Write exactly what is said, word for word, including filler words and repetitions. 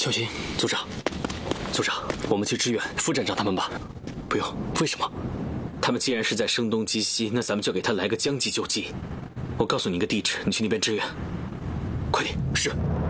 小心，组长，组长，我们去支援副站长他们吧。不用，为什么？他们既然是在声东击西，那咱们就给他来个将计就计。我告诉你一个地址，你去那边支援。快点，是。